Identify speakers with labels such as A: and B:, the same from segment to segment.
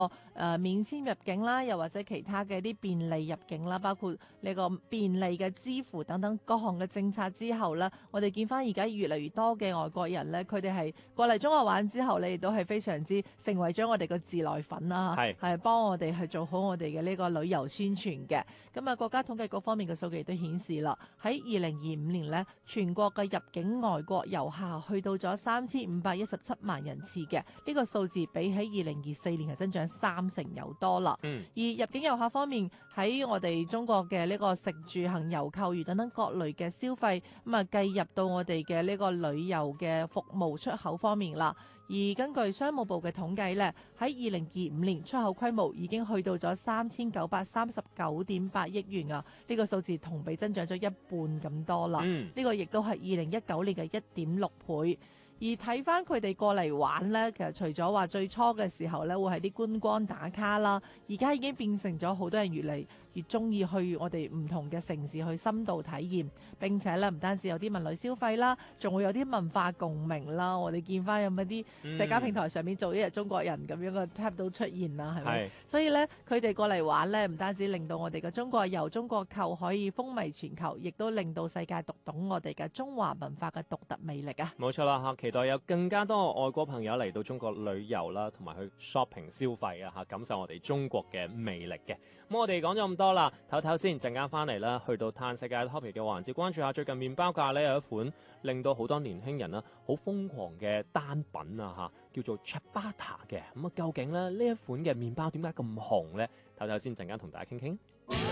A: 免簽入境啦，又或者其他嘅啲便利入境啦，包括呢個便利嘅支付等等各項嘅政策之後呢，我哋見翻而家越嚟越多嘅外國人呢，佢哋係過嚟中國玩之後，你亦都係非常之成為咗我哋個自來粉啦，係幫我哋去做好我哋嘅呢個旅遊宣傳嘅。咁啊，國家統計局方面嘅數據都顯示啦，喺2025年呢，全國嘅入境外國遊客去到咗3517萬人次嘅，呢個數字比起2024年係增長30%有多啦。而入境遊客方面，喺我哋中國嘅呢個食住行遊購娛等等各類嘅消費，咁啊計入到我哋嘅呢個旅遊嘅服務出口方面啦。而根據商務部嘅統計呢，喺2025年出口規模已經去到咗3939.8億元啊！呢個數字同比增長咗一半咁多啦。呢個亦都係2019年嘅1.6倍。而睇翻佢哋過嚟玩呢，其實除咗話最初嘅時候呢，會係啲觀光打卡啦，而家已經變成咗好多人越嚟越中意去我哋唔同嘅城市去深度體驗。並且咧唔單止有啲文旅消費啦，仲會有啲文化共鳴啦。我哋見翻有冇啲社交平台上面做一日中國人咁樣嘅 tab 都出現啦，係咪？所以呢，佢哋過嚟玩呢，唔單止令到我哋嘅中國遊、中國購可以風靡全球，亦都令到世界讀懂我哋嘅中華文化嘅獨特魅力啊！
B: 冇錯啦，期待有更加多外國朋友嚟到中國旅遊啦，同埋去 shopping 消費啊，感受我哋中國嘅魅力嘅。咁我哋講咗咁多啦，唞唞先，陣間翻嚟啦，去到嘆世界 topic 嘅環節，關注下最近麵包界呢有一款令到好多年輕人啦好瘋狂嘅單品啊，叫做 ciabatta 嘅。咁啊，究竟咧呢一款嘅麵包點解咁紅呢？唞唞先，陣間同大家傾傾。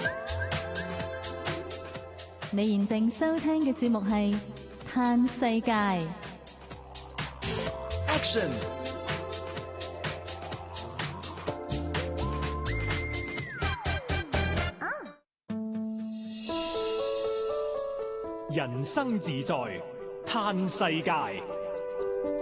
C: 你現正收聽嘅節目係嘆世界。
D: Action！ 人生自在嘆世界。